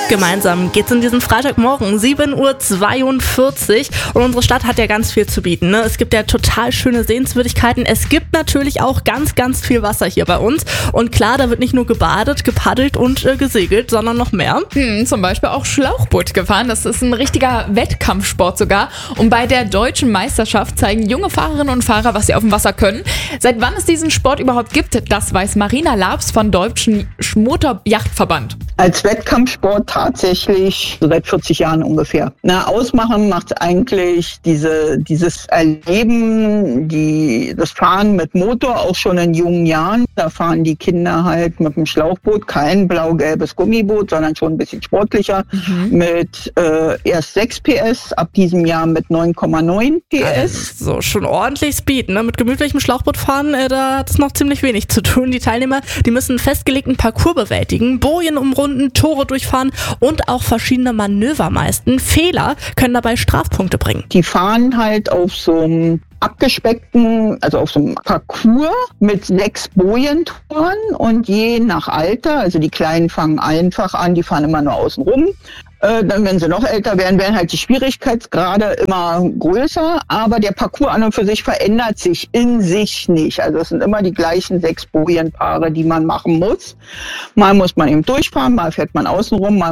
Gemeinsam geht's in diesen Freitagmorgen, 7:42 Uhr. Und unsere Stadt hat ja ganz viel zu bieten, ne? Es gibt ja total schöne Sehenswürdigkeiten. Es gibt natürlich auch ganz, ganz viel Wasser hier bei uns. Und klar, da wird nicht nur gebadet, gepaddelt und gesegelt, sondern noch mehr. Zum Beispiel auch Schlauchboot gefahren. Das ist ein richtiger Wettkampfsport sogar. Und bei der deutschen Meisterschaft zeigen junge Fahrerinnen und Fahrer, was sie auf dem Wasser können. Seit wann es diesen Sport überhaupt gibt, das weiß Marina Labs von Deutschen Motorjachtverband. Als Wettkampfsport tatsächlich seit 40 Jahren ungefähr. Ausmachen macht eigentlich dieses Erleben, das Fahren mit Motor auch schon in jungen Jahren. Da fahren die Kinder halt mit dem Schlauchboot, kein blau-gelbes Gummiboot, sondern schon ein bisschen sportlicher mit erst 6 PS, ab diesem Jahr mit 9,9 PS. So, schon ordentlich Speed, ne? Mit gemütlichem Schlauchbootfahren, da hat es noch ziemlich wenig zu tun. Die Teilnehmer, die müssen einen festgelegten Parcours bewältigen, Bojen umrunden, Tore durchfahren und auch verschiedene Manöver meistern. Fehler können dabei Strafpunkte bringen. Die fahren halt auf so einem abgespeckten, also auf so einem Parcours mit 6 Bojentoren und je nach Alter, also die Kleinen fangen einfach an, die fahren immer nur außen rum. Dann, wenn sie noch älter werden halt die Schwierigkeitsgrade immer größer, aber der Parcours an und für sich verändert sich in sich nicht. Also es sind immer die gleichen 6 Bojenpaare, die man machen muss. Mal muss man eben durchfahren, mal fährt man außen rum, mal